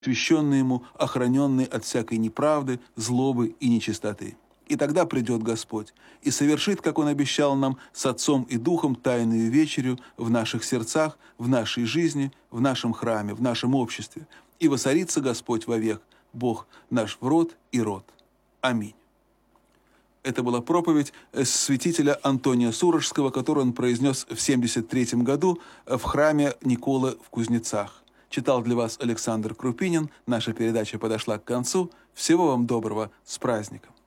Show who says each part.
Speaker 1: священный ему, охраненный от всякой неправды, злобы и нечистоты. И тогда придет Господь и совершит, как Он обещал нам, с Отцом и Духом тайную вечерю в наших сердцах, в нашей жизни, в нашем храме, в нашем обществе. И воцарится Господь вовек, Бог наш в род и род. Аминь. Это была проповедь святителя Антония Сурожского, которую он произнес в 1973 году в храме Николы в Кузнецах. Читал для вас Александр Крупинин. Наша передача подошла к концу. Всего вам доброго. С праздником!